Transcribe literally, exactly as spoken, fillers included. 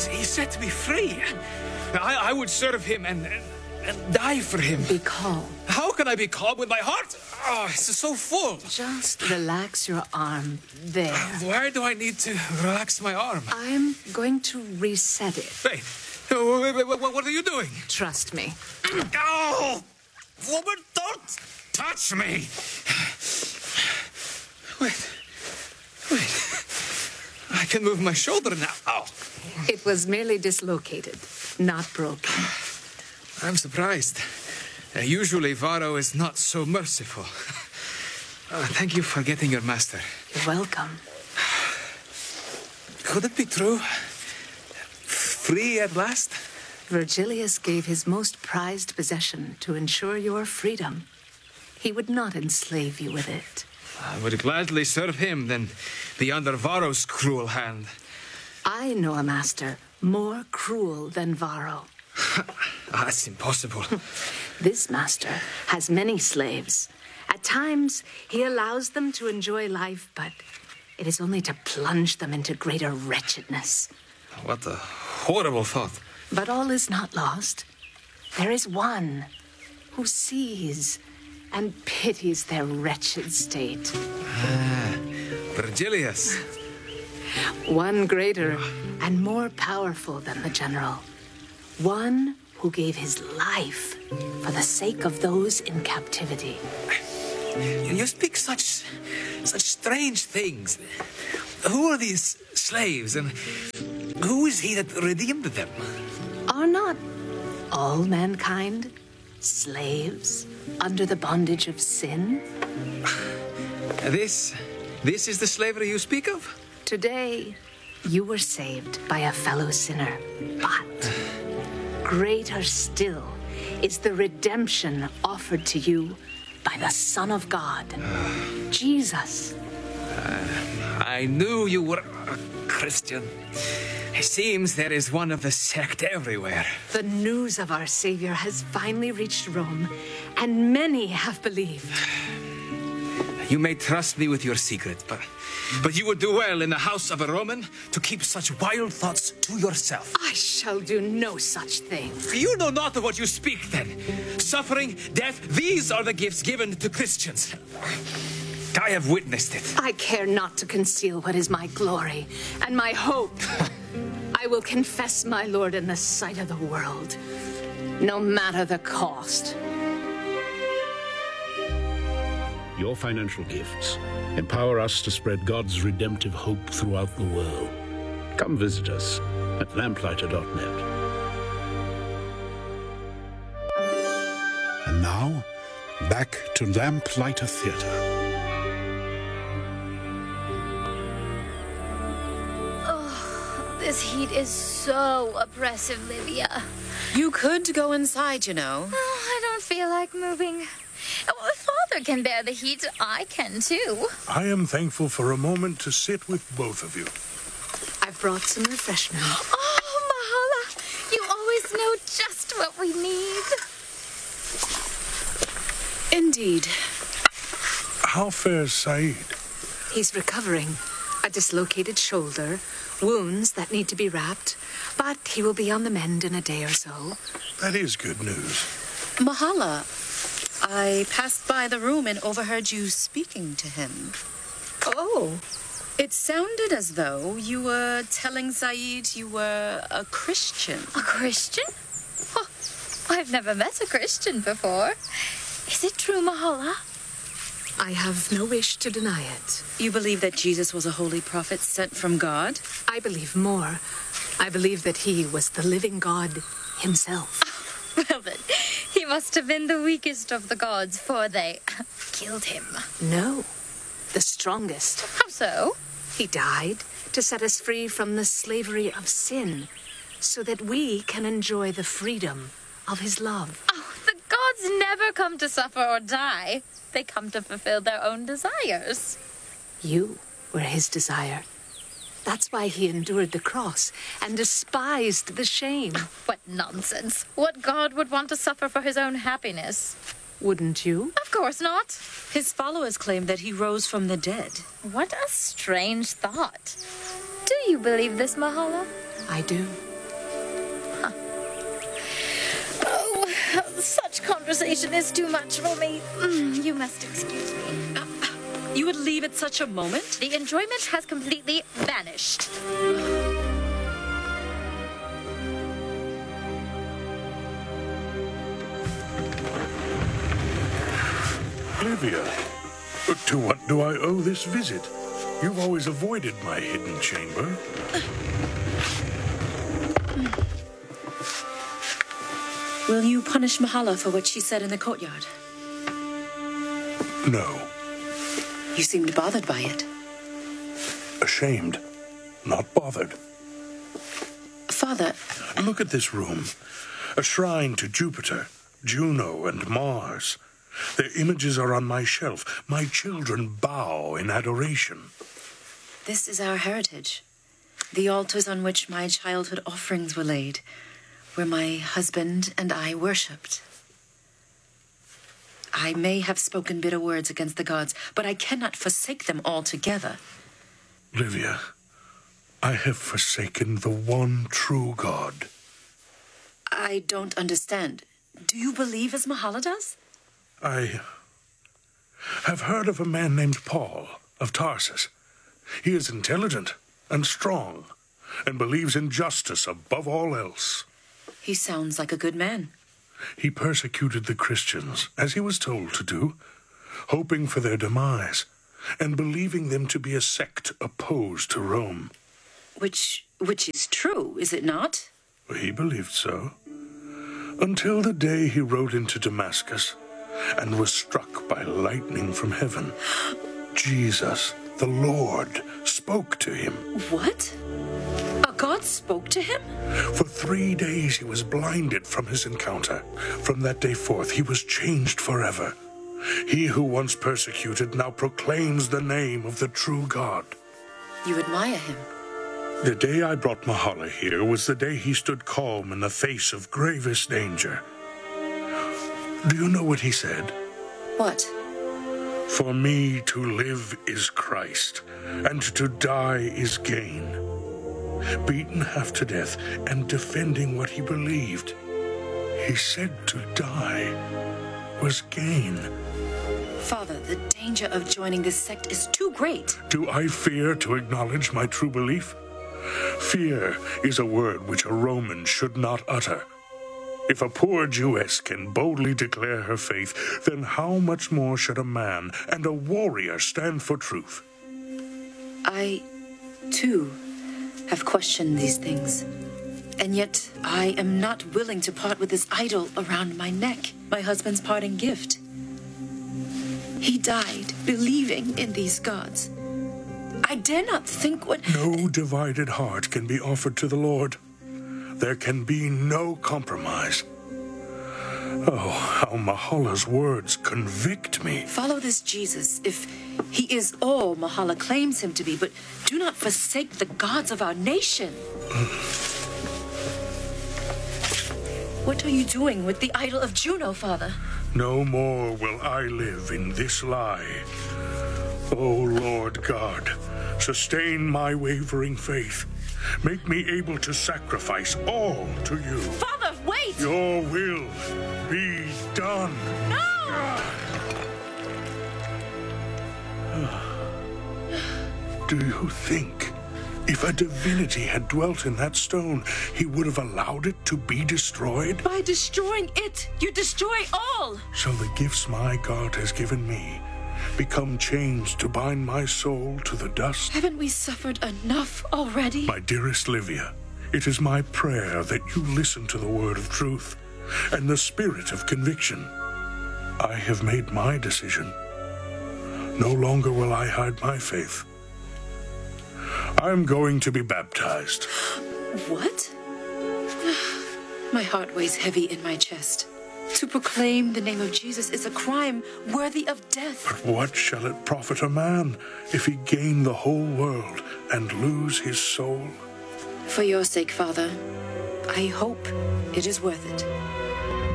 he set me free. I, I would serve him and, and, and die for him. Be calm. How can I be calm when my heart, oh, it's so full? Just relax your arm there. Why do I need to relax my arm? I'm going to reset it. Wait, wait, wait, wait, what are you doing? Trust me. Oh, woman, don't touch me. Wait, wait. I can move my shoulder now. Oh. It was merely dislocated, not broken. I'm surprised. Uh, usually, Varro is not so merciful. Uh, thank you for getting your master. You're welcome. Could it be true? Free at last? Virgilius gave his most prized possession to ensure your freedom. He would not enslave you with it. I would gladly serve him than be under Varro's cruel hand. I know a master more cruel than Varro. That's impossible. This master has many slaves. At times, he allows them to enjoy life, but it is only to plunge them into greater wretchedness. What a horrible thought. But all is not lost. There is one who sees and pities their wretched state. Ah, Virgilius. One greater and more powerful than the general. One who gave his life for the sake of those in captivity. You speak such, such strange things. Who are these slaves, and who is he that redeemed them? Are not all mankind slaves under the bondage of sin? This, this is the slavery you speak of? Today, you were saved by a fellow sinner, but greater still is the redemption offered to you by the Son of God, Jesus. Uh, I knew you were a Christian. It seems there is one of the sect everywhere. The news of our Savior has finally reached Rome, and many have believed. You may trust me with your secret, but, but you would do well in the house of a Roman to keep such wild thoughts to yourself. I shall do no such thing. You know not of what you speak, then. Suffering, death, these are the gifts given to Christians. I have witnessed it. I care not to conceal what is my glory and my hope. I will confess my Lord in the sight of the world, no matter the cost. Your financial gifts empower us to spread God's redemptive hope throughout the world. Come visit us at lamplighter dot net. And now, back to Lamplighter Theatre. Oh, this heat is so oppressive, Livia. You could go inside, you know. Oh, I don't feel like moving. Well, if Father can bear the heat, I can too. I am thankful for a moment to sit with both of you. I've brought some refreshment. Oh, Mahala, you always know just what we need. Indeed. How fares Saeed? He's recovering. A dislocated shoulder, wounds that need to be wrapped, but he will be on the mend in a day or so. That is good news. Mahala, I passed by the room and overheard you speaking to him. Oh. It sounded as though you were telling Saeed you were a Christian. A Christian? Oh, I've never met a Christian before. Is it true, Mahala? I have no wish to deny it. You believe that Jesus was a holy prophet sent from God? I believe more. I believe that he was the living God himself. Well then, he must have been the weakest of the gods, for they killed him. No, the strongest. How so? He died to set us free from the slavery of sin, so that we can enjoy the freedom of his love. Oh, the gods never come to suffer or die. They come to fulfill their own desires. You were his desire. That's why he endured the cross and despised the shame. What nonsense. What god would want to suffer for his own happiness? Wouldn't you? Of course not. His followers claim that he rose from the dead. What a strange thought. Do you believe this, Mahala? I do. Such conversation is too much for me. Mm, you must excuse me. Uh, you would leave at such a moment? The enjoyment has completely vanished. Livia, to what do I owe this visit? You've always avoided my hidden chamber. Will you punish Mahala for what she said in the courtyard? No. You seemed bothered by it. Ashamed, not bothered. Father... Look at this room. A shrine to Jupiter, Juno, and Mars. Their images are on my shelf. My children bow in adoration. This is our heritage. The altars on which my childhood offerings were laid, where my husband and I worshipped. I may have spoken bitter words against the gods, but I cannot forsake them altogether. Livia, I have forsaken the one true God. I don't understand. Do you believe as Mahala does? I have heard of a man named Paul of Tarsus. He is intelligent and strong and believes in justice above all else. He sounds like a good man. He persecuted the Christians, as he was told to do, hoping for their demise and believing them to be a sect opposed to Rome. Which, which is true, is it not? He believed so, until the day he rode into Damascus and was struck by lightning from heaven. Jesus, the Lord, spoke to him. What? A God spoke to him? For three days he was blinded from his encounter. From that day forth he was changed forever. He who once persecuted now proclaims the name of the true God. You admire him? The day I brought Mahala here was the day he stood calm in the face of gravest danger. Do you know what he said? What? For me to live is Christ, and to die is gain. Beaten half to death and defending what he believed, he said to die was gain. Father, the danger of joining this sect is too great. Do I fear to acknowledge my true belief? Fear is a word which a Roman should not utter. If a poor Jewess can boldly declare her faith, then how much more should a man and a warrior stand for truth? I, too, have questioned these things. And yet I am not willing to part with this idol around my neck, my husband's parting gift. He died believing in these gods. I dare not think what... No divided heart can be offered to the Lord. There can be no compromise. Oh, how Mahala's words convict me. Follow this Jesus if he is all Mahala claims him to be, but do not forsake the gods of our nation. What are you doing with the idol of Juno, Father? No more will I live in this lie. O Lord God, sustain my wavering faith. Make me able to sacrifice all to you. Father, wait! Your will be done. No! Do you think if a divinity had dwelt in that stone, he would have allowed it to be destroyed? By destroying it, you destroy all! Shall the gifts my God has given me become chains to bind my soul to the dust? Haven't we suffered enough already? My dearest Livia, it is my prayer that you listen to the word of truth and the spirit of conviction. I have made my decision. No longer will I hide my faith. I'm going to be baptized. What? My heart weighs heavy in my chest. To proclaim the name of Jesus is a crime worthy of death. But what shall it profit a man if he gain the whole world and lose his soul? For your sake, Father, I hope it is worth it.